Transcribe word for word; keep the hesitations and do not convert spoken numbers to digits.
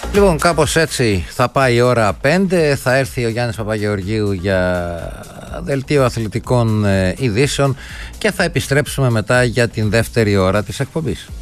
Λοιπόν, κάπως έτσι θα πάει η ώρα πέντε. Θα έρθει ο Γιάννης Παπαγεωργίου για δελτίο αθλητικών ειδήσεων και θα επιστρέψουμε μετά για την δεύτερη ώρα της εκπομπής.